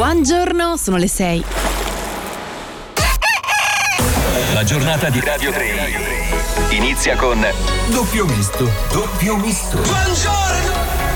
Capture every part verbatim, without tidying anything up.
Buongiorno, sono le sei. La giornata di Radio tre inizia con doppio misto, doppio misto. Buongiorno!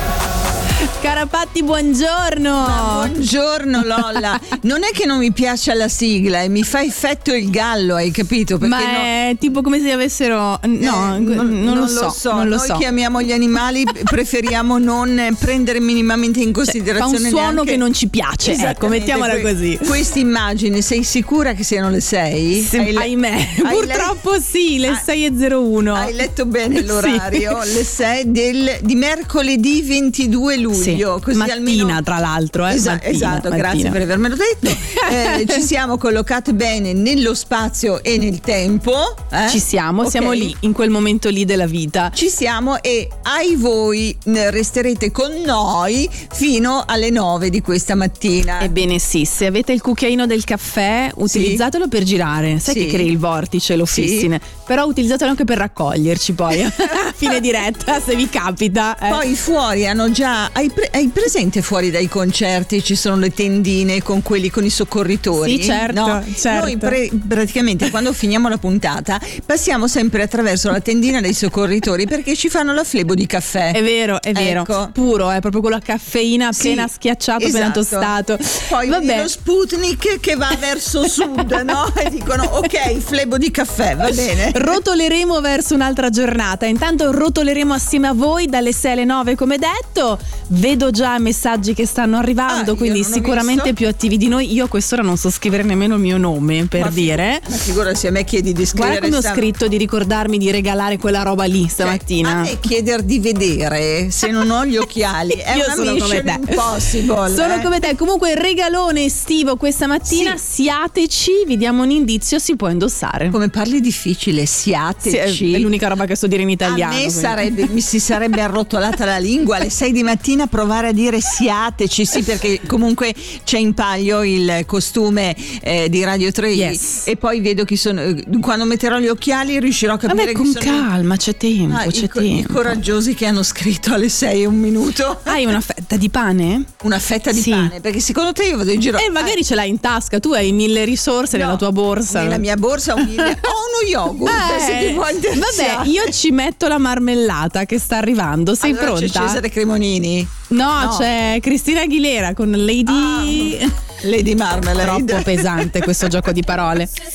Carapatti, buongiorno. Ma buongiorno Lolla. Non è che non mi piace la sigla e mi fa effetto il gallo, hai capito? Perché Ma no, è tipo come se avessero. No, eh, non, non, non lo lo so. so. Non lo Noi so. chiamiamo gli animali, preferiamo non prendere minimamente in Cioè, considerazione. fa un suono neanche... che non ci piace. Ecco, Esattamente, mettiamola que- così. Questa immagine, sei sicura che siano le sei? Se- Hai le- ahimè, hai purtroppo le- sì, le Ah, sei e zero uno. Hai letto bene l'orario? Sì. Le sei del, di mercoledì ventidue luglio. Sì, Così mattina almeno... tra l'altro. Eh, Esa- mattina, esatto, mattina. grazie per avermelo detto. Eh, ci siamo collocate bene nello spazio e nel tempo. eh? Ci siamo, Ok. siamo lì, in quel momento lì della vita. Ci siamo e ai voi eh, resterete con noi fino alle nove di questa mattina. Ebbene sì, se avete il cucchiaino del caffè, utilizzatelo per girare. Sai Sì. che crei il vortice, lo Sì. fissine. Però utilizzatelo anche per raccoglierci poi a fine diretta, se vi capita. eh. Poi fuori hanno già. Hai, pre- hai presente fuori dai concerti ci sono le tendine con quelli con i soccorritori? Sì, certo, No? certo. Noi pre- praticamente quando finiamo la puntata passiamo sempre attraverso la tendina dei soccorritori perché ci fanno la flebo di caffè. È vero, è vero. Ecco. Puro, è proprio con la caffeina Sì, appena schiacciato, appena esatto. tostato. Poi Vabbè. lo Sputnik che va verso sud, no? E dicono ok, flebo di caffè, va bene. Rotoleremo verso un'altra giornata. Intanto rotoleremo assieme a voi dalle sei alle nove come detto. Vedo già messaggi che stanno arrivando, Ah, io quindi non ho sicuramente visto. più attivi di noi. Io a quest'ora non so scrivere nemmeno il mio nome, per Ma fi- dire. Ma figura se a me chiedi di scrivere. Guarda come ho sta- scritto di ricordarmi di regalare quella roba lì Cioè, stamattina. a me chieder di vedere se non ho gli occhiali è Io una sono come mission te. impossible. Sono eh. come te. Comunque regalone estivo questa mattina. Sì. Siateci, vi diamo un indizio, si può indossare. Come parli difficile, siateci. Sì, è l'unica roba che so dire in italiano. A me quindi. sarebbe, mi si sarebbe arrotolata la lingua alle sei di mattina provare a dire siateci, sì, perché comunque c'è in palio il costume eh, di Radio tre Yes. e poi vedo chi sono. eh, Quando metterò gli occhiali riuscirò a capire Vabbè, chi con sono. calma, c'è tempo, Ah, c'è i, co- i tempo. coraggiosi che hanno scritto alle sei e un minuto. Hai una fetta di pane? Una fetta di Sì. pane, perché secondo te io vado in giro. E magari ce l'hai in tasca, tu hai mille risorse No, nella tua borsa. Nella mia borsa ho, un- ho uno yogurt. se ti può interessare. vabbè, io ci metto la marmellata che sta arrivando. Sei Allora pronta? C'è Cesare Cremonini. No, No. c'è Cristina Aguilera con Lady. Ah, Lady Marmalade. Troppo pesante questo gioco di parole.